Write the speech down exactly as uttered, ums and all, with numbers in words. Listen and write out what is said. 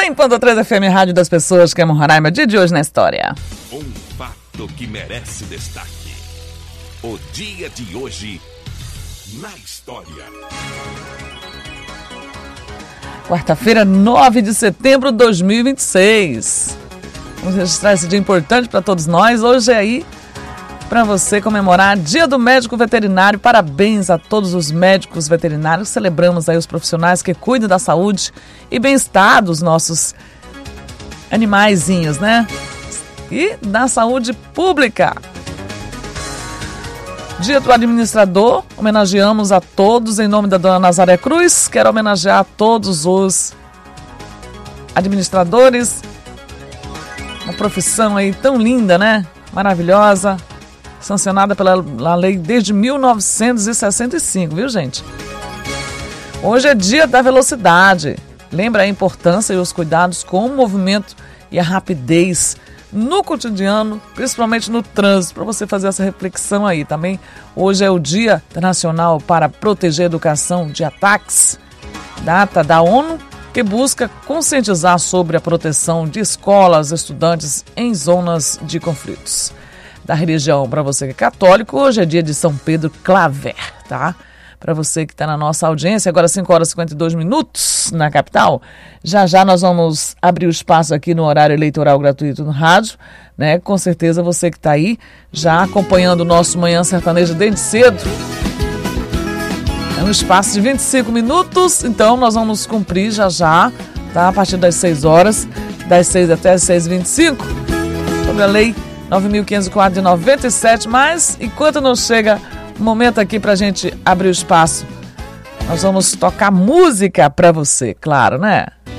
cem ponto três F M, Rádio das Pessoas que amam Roraima. Dia de hoje na história. Um fato que merece destaque. O dia de hoje na história. Quarta-feira, nove de setembro de dois mil e vinte e seis. Vamos registrar esse dia importante para todos nós. Hoje é aí para você comemorar Dia do Médico Veterinário. Parabéns a todos os médicos veterinários. Celebramos aí os profissionais que cuidam da saúde e bem-estar dos nossos animaizinhos, né? E da saúde pública. Dia do Administrador, homenageamos a todos em nome da Dona Nazaré Cruz. Quero homenagear todos os administradores. Uma profissão aí tão linda, né? Maravilhosa. Sancionada pela lei desde mil novecentos e sessenta e cinco, viu, gente? Hoje é dia da velocidade. Lembra a importância e os cuidados com o movimento e a rapidez no cotidiano, principalmente no trânsito, para você fazer essa reflexão aí também. Hoje é o Dia Internacional para Proteger a Educação de Ataques, data da ONU, que busca conscientizar sobre a proteção de escolas, estudantes em zonas de conflitos. Da religião, para você que é católico, hoje é dia de São Pedro Claver, tá? Para você que está na nossa audiência, agora cinco horas e cinquenta e dois minutos na capital. Já já nós vamos abrir o espaço aqui no horário eleitoral gratuito no rádio, né? Com certeza você que está aí já acompanhando o nosso Manhã Sertaneja desde cedo. É um espaço de vinte e cinco minutos, então nós vamos cumprir já já, tá? A partir das seis horas, das seis até as seis e vinte e cinco, sobre a lei nove mil quinhentos e quatro de noventa e sete, mas enquanto não chega o momento aqui pra gente abrir o espaço, nós vamos tocar música pra você, claro, né?